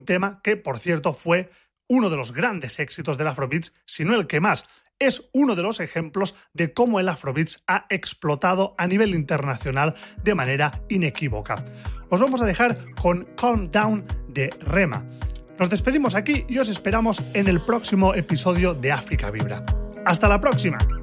tema que, por cierto, fue uno de los grandes éxitos del Afrobeats, si no el que más. Es uno de los ejemplos de cómo el Afrobeats ha explotado a nivel internacional de manera inequívoca. Os vamos a dejar con Calm Down de Rema. Nos despedimos aquí y os esperamos en el próximo episodio de África Vibra. ¡Hasta la próxima!